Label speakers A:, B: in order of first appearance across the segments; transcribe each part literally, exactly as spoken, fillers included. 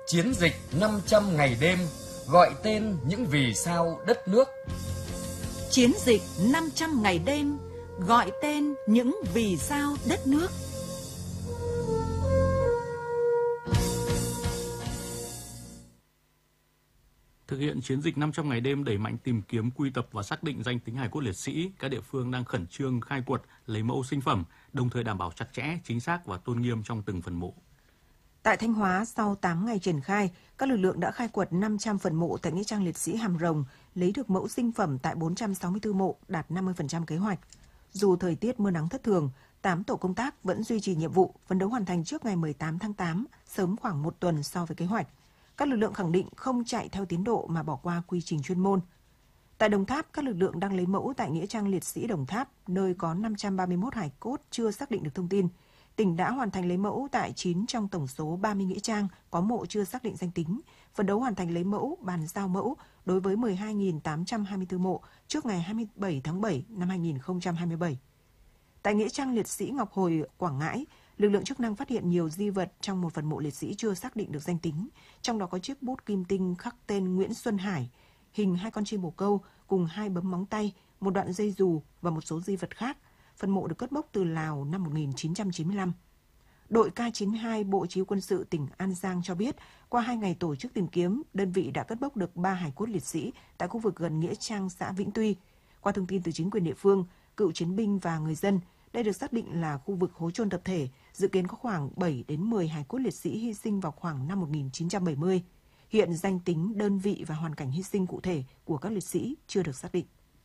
A: Chiến dịch năm trăm ngày đêm gọi tên những vì sao đất nước.
B: Chiến dịch năm trăm ngày đêm gọi tên những vì sao đất nước.
C: Thực hiện chiến dịch năm trăm ngày đêm đẩy mạnh tìm kiếm, quy tập và xác định danh tính hài cốt liệt sĩ, các địa phương đang khẩn trương khai quật, lấy mẫu sinh phẩm, đồng thời đảm bảo chặt chẽ, chính xác và tôn nghiêm trong từng phần mộ.
D: Tại Thanh Hóa, sau tám ngày triển khai, các lực lượng đã khai quật năm trăm phần mộ tại nghĩa trang liệt sĩ Hàm Rồng, lấy được mẫu sinh phẩm tại bốn trăm sáu mươi tư mộ, đạt năm mươi phần trăm kế hoạch. Dù thời tiết mưa nắng thất thường, tám tổ công tác vẫn duy trì nhiệm vụ, phấn đấu hoàn thành trước ngày mười tám tháng tám, sớm khoảng một tuần so với kế hoạch. Các lực lượng khẳng định không chạy theo tiến độ mà bỏ qua quy trình chuyên môn. Tại Đồng Tháp, các lực lượng đang lấy mẫu tại nghĩa trang liệt sĩ Đồng Tháp, nơi có năm trăm ba mươi mốt hài cốt chưa xác định được thông tin. Tỉnh đã hoàn thành lấy mẫu tại chín trong tổng số ba mươi nghĩa trang có mộ chưa xác định danh tính, phấn đấu hoàn thành lấy mẫu, bàn giao mẫu đối với mười hai nghìn tám trăm hai mươi tư mộ trước ngày hai mươi bảy tháng bảy năm hai nghìn không trăm hai mươi bảy. Tại nghĩa trang liệt sĩ Ngọc Hồi, Quảng Ngãi, lực lượng chức năng phát hiện nhiều di vật trong một phần mộ liệt sĩ chưa xác định được danh tính, trong đó có chiếc bút kim tinh khắc tên Nguyễn Xuân Hải, hình hai con chim bồ câu cùng hai bấm móng tay, một đoạn dây dù và một số di vật khác. Phần mộ được cất bốc từ Lào năm một nghìn chín trăm chín mươi lăm. Đội K chín mươi hai Bộ Chỉ huy Quân sự tỉnh An Giang cho biết, qua hai ngày tổ chức tìm kiếm, đơn vị đã cất bốc được ba hài cốt liệt sĩ tại khu vực gần nghĩa trang xã Vĩnh Tuy. Qua thông tin từ chính quyền địa phương, cựu chiến binh và người dân, đây được xác định là khu vực hố chôn tập thể, dự kiến có khoảng bảy đến mười hài cốt liệt sĩ hy sinh vào khoảng năm một nghìn chín trăm bảy mươi. Hiện danh tính, đơn vị và hoàn cảnh hy sinh cụ thể của các liệt sĩ chưa được xác định.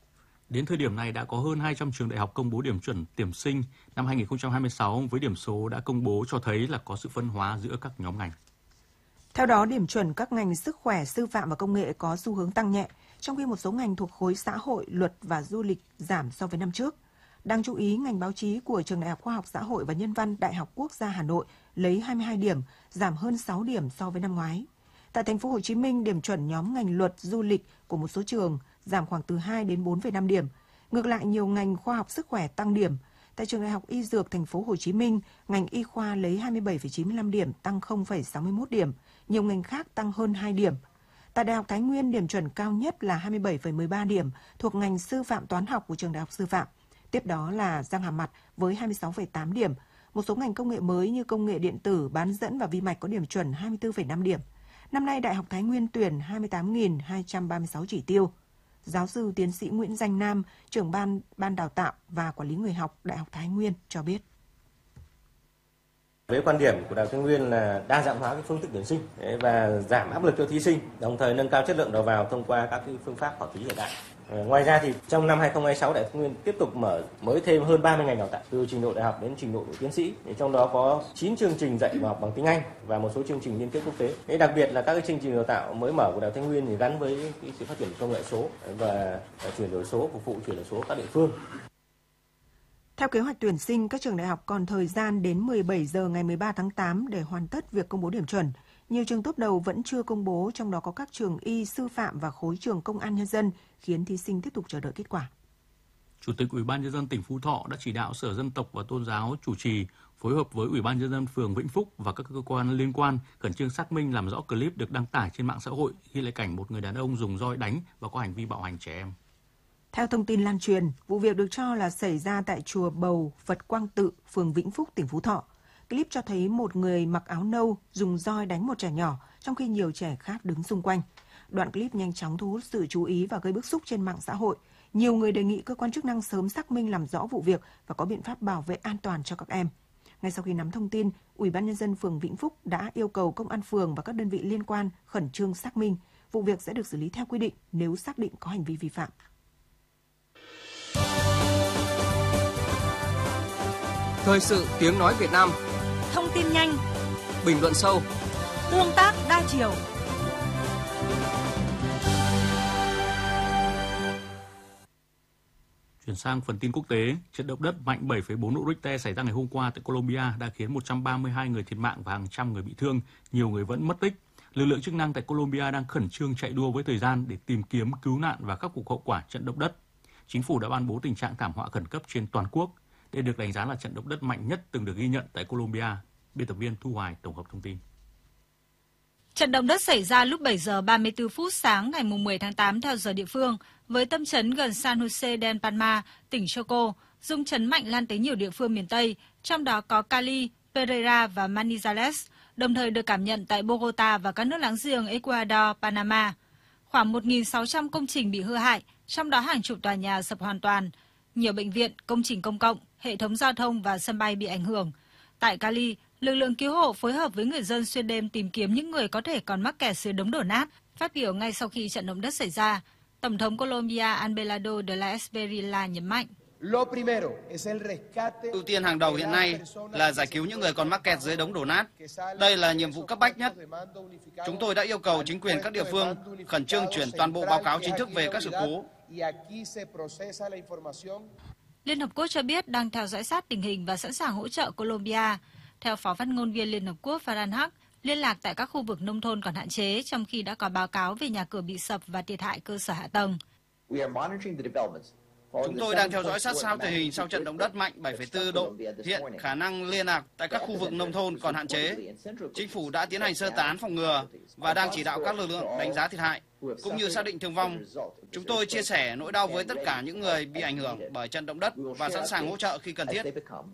C: Đến thời điểm này đã có hơn hai trăm trường đại học công bố điểm chuẩn tuyển sinh năm hai nghìn không trăm hai mươi sáu, với điểm số đã công bố cho thấy là có sự phân hóa giữa các nhóm ngành.
D: Theo đó, điểm chuẩn các ngành sức khỏe, sư phạm và công nghệ có xu hướng tăng nhẹ, trong khi một số ngành thuộc khối xã hội, luật và du lịch giảm so với năm trước. Đáng chú ý, ngành báo chí của Trường Đại học Khoa học Xã hội và Nhân văn Đại học Quốc gia Hà Nội lấy hai mươi hai điểm, giảm hơn sáu điểm so với năm ngoái. Tại thành phố Hồ Chí Minh, điểm chuẩn nhóm ngành luật, du lịch của một số trường giảm khoảng từ hai đến bốn phẩy năm điểm. Ngược lại, nhiều ngành khoa học sức khỏe tăng điểm. Tại Trường Đại học Y Dược thành phố Hồ Chí Minh, ngành y khoa lấy hai mươi bảy phẩy chín mươi lăm điểm, tăng không phẩy sáu mươi mốt điểm. Nhiều ngành khác tăng hơn hai điểm. Tại Đại học Thái Nguyên, điểm chuẩn cao nhất là hai mươi bảy phẩy mười ba điểm thuộc ngành sư phạm toán học của Trường Đại học Sư phạm. Tiếp đó là răng hàm mặt với hai mươi sáu phẩy tám điểm. Một số ngành công nghệ mới như công nghệ điện tử, bán dẫn và vi mạch có điểm chuẩn hai mươi tư phẩy năm điểm. Năm nay, Đại học Thái Nguyên tuyển hai mươi tám nghìn hai trăm ba mươi sáu chỉ tiêu. Giáo sư tiến sĩ Nguyễn Danh Nam, trưởng ban ban đào tạo và quản lý người học Đại học Thái Nguyên cho biết.
E: Với quan điểm của Đại học Thái Nguyên là đa dạng hóa cái phương thức tuyển sinh và giảm áp lực cho thí sinh, đồng thời nâng cao chất lượng đầu vào thông qua các cái phương pháp khảo thí hiện đại. Ngoài ra thì trong năm hai nghìn không trăm hai mươi sáu, Đại học Thái Nguyên tiếp tục mở mới thêm hơn ba mươi ngành đào tạo từ trình độ đại học đến trình độ tiến sĩ. Trong đó có chín chương trình dạy và học bằng tiếng Anh và một số chương trình liên kết quốc tế. Đặc biệt là các cái chương trình đào tạo mới mở của Đại học Thái Nguyên thì gắn với cái sự phát triển công nghệ số và chuyển đổi số, phục vụ chuyển đổi số các địa phương.
D: Theo kế hoạch tuyển sinh, các trường đại học còn thời gian đến mười bảy giờ ngày mười ba tháng tám để hoàn tất việc công bố điểm chuẩn. Nhiều trường top đầu vẫn chưa công bố, trong đó có các trường y, sư phạm và khối trường công an nhân dân, khiến thí sinh tiếp tục chờ đợi kết quả.
C: Chủ tịch Ủy ban nhân dân tỉnh Phú Thọ đã chỉ đạo Sở Dân tộc và Tôn giáo chủ trì phối hợp với Ủy ban nhân dân phường Vĩnh Phúc và các cơ quan liên quan khẩn trương xác minh làm rõ clip được đăng tải trên mạng xã hội ghi lại cảnh một người đàn ông dùng roi đánh và có hành vi bạo hành trẻ em.
D: Theo thông tin lan truyền, vụ việc được cho là xảy ra tại chùa Bầu, Phật Quang Tự, phường Vĩnh Phúc, tỉnh Phú Thọ. Clip cho thấy một người mặc áo nâu dùng roi đánh một trẻ nhỏ, trong khi nhiều trẻ khác đứng xung quanh. Đoạn clip nhanh chóng thu hút sự chú ý và gây bức xúc trên mạng xã hội. Nhiều người đề nghị cơ quan chức năng sớm xác minh làm rõ vụ việc và có biện pháp bảo vệ an toàn cho các em. Ngay sau khi nắm thông tin, Ủy ban nhân dân phường Vĩnh Phúc đã yêu cầu công an phường và các đơn vị liên quan khẩn trương xác minh. Vụ việc sẽ được xử lý theo quy định nếu xác định có hành vi vi phạm.
F: Thời sự tiếng nói Việt Nam.
B: Thông tin nhanh,
F: bình luận sâu,
B: tương tác đa chiều.
C: Chuyển sang phần tin quốc tế, trận động đất mạnh bảy phẩy bốn độ Richter xảy ra ngày hôm qua tại Colombia đã khiến một trăm ba mươi hai người thiệt mạng và hàng trăm người bị thương, nhiều người vẫn mất tích. Lực lượng chức năng tại Colombia đang khẩn trương chạy đua với thời gian để tìm kiếm, cứu nạn và khắc phục hậu quả trận động đất. Chính phủ đã ban bố tình trạng thảm họa khẩn cấp trên toàn quốc. Đây được đánh giá là trận động đất mạnh nhất từng được ghi nhận tại Colombia. Biên tập viên Thu Hoài tổng hợp thông tin.
G: Trận động đất xảy ra lúc bảy giờ ba mươi tư phút sáng ngày mười tháng tám theo giờ địa phương, với tâm chấn gần San Jose del Palma, tỉnh Choco. Rung chấn mạnh lan tới nhiều địa phương miền Tây, trong đó có Cali, Pereira và Manizales, đồng thời được cảm nhận tại Bogota và các nước láng giềng Ecuador, Panama. Khoảng một nghìn sáu trăm công trình bị hư hại, trong đó hàng chục tòa nhà sập hoàn toàn. Nhiều bệnh viện, công trình công cộng, hệ thống giao thông và sân bay bị ảnh hưởng. Tại Cali, lực lượng cứu hộ phối hợp với người dân xuyên đêm tìm kiếm những người có thể còn mắc kẹt dưới đống đổ nát. Phát biểu ngay sau khi trận động đất xảy ra, Tổng thống Colombia Abelardo de la Espriella nhấn mạnh.
H: Ưu tiên hàng đầu hiện nay là giải cứu những người còn mắc kẹt dưới đống đổ nát. Đây là nhiệm vụ cấp bách nhất. Chúng tôi đã yêu cầu chính quyền các địa phương khẩn trương chuyển toàn bộ báo cáo chính thức về các sự cố.
G: Liên Hợp Quốc cho biết đang theo dõi sát tình hình và sẵn sàng hỗ trợ Colombia. Theo Phó phát ngôn viên Liên Hợp Quốc Farhan Haq, liên lạc tại các khu vực nông thôn còn hạn chế, trong khi đã có báo cáo về nhà cửa bị sập và thiệt hại cơ sở hạ tầng.
H: Chúng tôi đang theo dõi sát sao tình hình sau trận động đất mạnh bảy phẩy bốn độ. Hiện khả năng liên lạc tại các khu vực nông thôn còn hạn chế. Chính phủ đã tiến hành sơ tán phòng ngừa và đang chỉ đạo các lực lượng đánh giá thiệt hại, cũng như xác định thương vong. Chúng tôi chia sẻ nỗi đau với tất cả những người bị ảnh hưởng bởi trận động đất và sẵn sàng hỗ trợ khi cần thiết.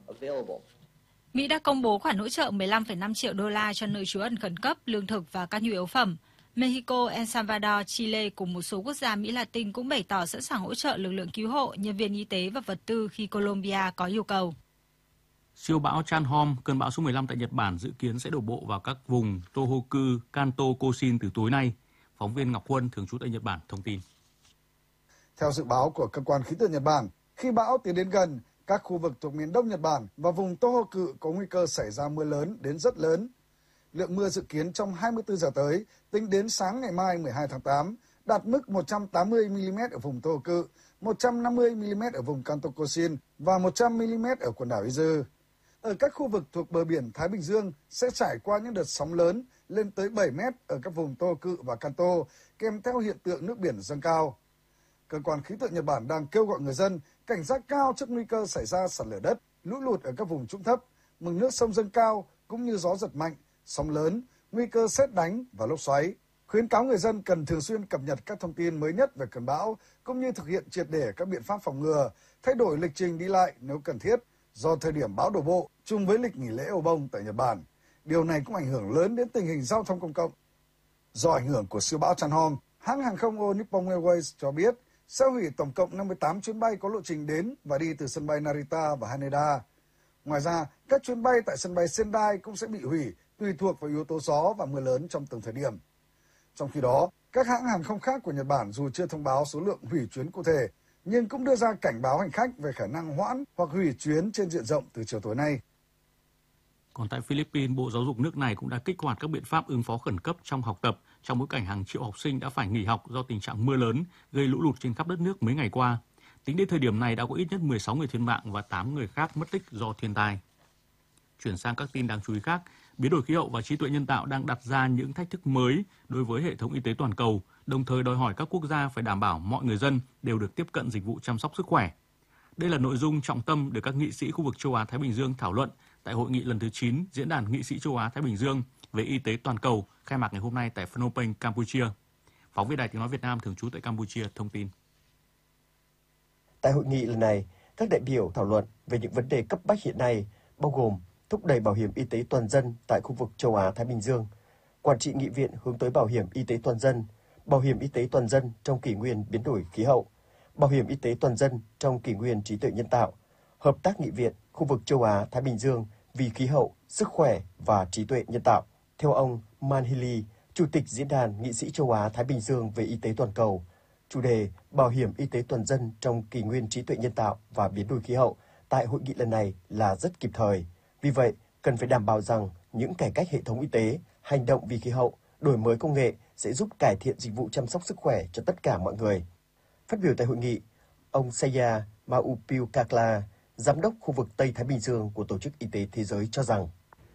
G: Mỹ đã công bố khoản hỗ trợ mười lăm phẩy năm triệu đô la cho nơi trú ẩn khẩn cấp, lương thực và các nhu yếu phẩm. Mexico, El Salvador, Chile cùng một số quốc gia Mỹ Latin cũng bày tỏ sẵn sàng hỗ trợ lực lượng cứu hộ, nhân viên y tế và vật tư khi Colombia có yêu cầu.
C: Siêu bão Chanhom, cơn bão số mười lăm tại Nhật Bản dự kiến sẽ đổ bộ vào các vùng Tohoku, Kanto, Koshin từ tối nay. Phóng viên Ngọc Huân, thường trú tại Nhật Bản, thông tin.
I: Theo dự báo của cơ quan khí tượng Nhật Bản, khi bão tiến đến gần, các khu vực thuộc miền Đông Nhật Bản và vùng Tohoku có nguy cơ xảy ra mưa lớn đến rất lớn. Lượng mưa dự kiến trong hai mươi tư giờ tới, tính đến sáng ngày mai mười hai tháng tám, đạt mức một trăm tám mươi mi-li-mét ở vùng Tohoku, một trăm năm mươi mi-li-mét ở vùng Kanto Koshin và một trăm mi-li-mét ở quần đảo Izu. Ở các khu vực thuộc bờ biển Thái Bình Dương sẽ trải qua những đợt sóng lớn lên tới bảy mét ở các vùng Tohoku và Kanto, kèm theo hiện tượng nước biển dâng cao. Cơ quan khí tượng Nhật Bản đang kêu gọi người dân cảnh giác cao trước nguy cơ xảy ra sạt lở đất, lũ lụt ở các vùng trũng thấp, mực nước sông dâng cao cũng như gió giật mạnh, sóng lớn, nguy cơ sét đánh và lốc xoáy. Khuyến cáo người dân cần thường xuyên cập nhật các thông tin mới nhất về cơn bão, cũng như thực hiện triệt để các biện pháp phòng ngừa, thay đổi lịch trình đi lại nếu cần thiết, do thời điểm bão đổ bộ chung với lịch nghỉ lễ Âu Bông tại Nhật Bản. Điều này cũng ảnh hưởng lớn đến tình hình giao thông công cộng. Do ảnh hưởng của siêu bão Chanhom, hãng hàng không All Nippon Airways cho biết sẽ hủy tổng cộng năm mươi tám chuyến bay có lộ trình đến và đi từ sân bay Narita và Haneda. Ngoài ra, các chuyến bay tại sân bay Sendai cũng sẽ bị hủy tùy thuộc vào yếu tố gió và mưa lớn trong từng thời điểm. Trong khi đó, các hãng hàng không khác của Nhật Bản dù chưa thông báo số lượng hủy chuyến cụ thể, nhưng cũng đưa ra cảnh báo hành khách về khả năng hoãn hoặc hủy chuyến trên diện rộng từ chiều tối nay.
C: Còn tại Philippines, Bộ Giáo dục nước này cũng đã kích hoạt các biện pháp ứng phó khẩn cấp trong học tập trong bối cảnh hàng triệu học sinh đã phải nghỉ học do tình trạng mưa lớn gây lũ lụt trên khắp đất nước mấy ngày qua. Tính đến thời điểm này đã có ít nhất mười sáu người thiệt mạng và tám người khác mất tích do thiên tai. Chuyển sang các tin đáng chú ý khác, biến đổi khí hậu và trí tuệ nhân tạo đang đặt ra những thách thức mới đối với hệ thống y tế toàn cầu, đồng thời đòi hỏi các quốc gia phải đảm bảo mọi người dân đều được tiếp cận dịch vụ chăm sóc sức khỏe. Đây là nội dung trọng tâm được các nghị sĩ khu vực châu Á-Thái Bình Dương thảo luận tại hội nghị lần thứ chín Diễn đàn Nghị sĩ châu Á-Thái Bình Dương về y tế toàn cầu khai mạc ngày hôm nay tại Phnom Penh, Campuchia. Phóng viên Đài Tiếng nói Việt Nam thường trú tại Campuchia thông tin.
J: Tại hội nghị lần này, các đại biểu thảo luận về những vấn đề cấp bách hiện nay, bao gồm thúc đẩy bảo hiểm y tế toàn dân tại khu vực châu Á-Thái Bình Dương, quản trị nghị viện hướng tới bảo hiểm y tế toàn dân, bảo hiểm y tế toàn dân trong kỷ nguyên biến đổi khí hậu, bảo hiểm y tế toàn dân trong kỷ nguyên trí tuệ nhân tạo, hợp tác nghị viện khu vực châu Á-Thái Bình Dương vì khí hậu, sức khỏe và trí tuệ nhân tạo. Theo ông Manhili, Chủ tịch Diễn đàn Nghị sĩ châu Á-Thái Bình Dương về y tế toàn cầu, chủ đề bảo hiểm y tế toàn dân trong kỷ nguyên trí tuệ nhân tạo và biến đổi khí hậu tại hội nghị lần này là rất kịp thời. Vì vậy, cần phải đảm bảo rằng những cải cách hệ thống y tế, hành động vì khí hậu, đổi mới công nghệ sẽ giúp cải thiện dịch vụ chăm sóc sức khỏe cho tất cả mọi người. Phát biểu tại hội nghị, ông Saya Maupilkakla, Giám đốc khu vực Tây Thái Bình Dương của Tổ chức Y tế Thế giới cho rằng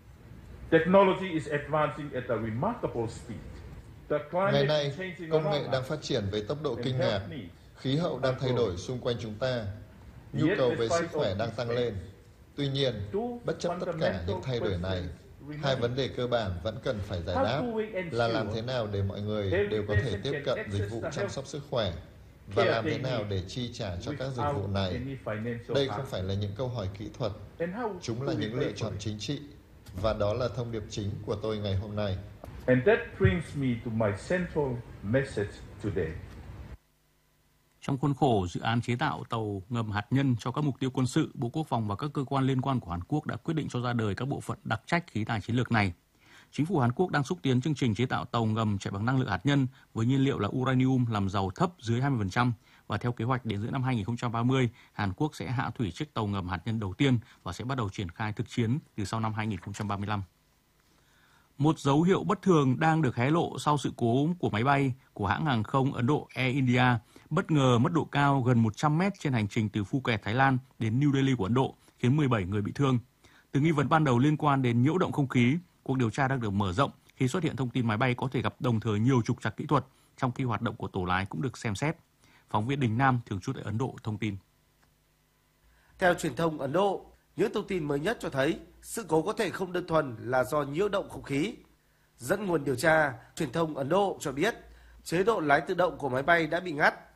K: ngày nay, công nghệ đang phát triển với tốc độ kinh ngạc, khí hậu đang thay đổi xung quanh chúng ta, nhu cầu về sức khỏe đang tăng lên. Tuy nhiên, bất chấp tất cả những thay đổi này, Hai vấn đề cơ bản vẫn cần phải giải đáp là làm thế nào để mọi người đều có thể tiếp cận dịch vụ chăm sóc sức khỏe và làm thế nào để chi trả cho các dịch vụ này. Đây không phải là những câu hỏi kỹ thuật, chúng là những lựa chọn chính trị, và đó là thông điệp chính của tôi ngày hôm nay.
C: Trong khuôn khổ dự án chế tạo tàu ngầm hạt nhân cho các mục tiêu quân sự, Bộ Quốc phòng và các cơ quan liên quan của Hàn Quốc đã quyết định cho ra đời các bộ phận đặc trách khí tài chiến lược này. Chính phủ Hàn Quốc đang xúc tiến chương trình chế tạo tàu ngầm chạy bằng năng lượng hạt nhân với nhiên liệu là uranium làm giàu thấp dưới hai mươi phần trăm, và theo kế hoạch đến giữa năm hai nghìn không trăm ba mươi, Hàn Quốc sẽ hạ thủy chiếc tàu ngầm hạt nhân đầu tiên và sẽ bắt đầu triển khai thực chiến từ sau năm hai nghìn không trăm ba mươi lăm. Một dấu hiệu bất thường đang được hé lộ sau sự cố của máy bay của hãng hàng không Ấn Độ Air India bất ngờ mất độ cao gần một trăm mét trên hành trình từ Phuket, Thái Lan đến New Delhi của Ấn Độ, khiến mười bảy người bị thương. Từ nghi vấn ban đầu liên quan đến nhiễu động không khí, cuộc điều tra đang được mở rộng khi xuất hiện thông tin máy bay có thể gặp đồng thời nhiều trục trặc kỹ thuật, trong khi hoạt động của tổ lái cũng được xem xét. Phóng viên Đình Nam thường trú tại Ấn Độ thông tin.
L: Theo truyền thông Ấn Độ, những thông tin mới nhất cho thấy sự cố có thể không đơn thuần là do nhiễu động không khí. Dẫn nguồn điều tra, truyền thông Ấn Độ cho biết chế độ lái tự động của máy bay đã bị ngắt